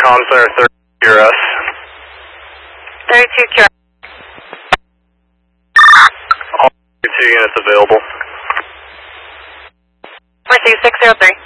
comm center 32 QRS. 32 QRS. All 2 units available. Mercy 603.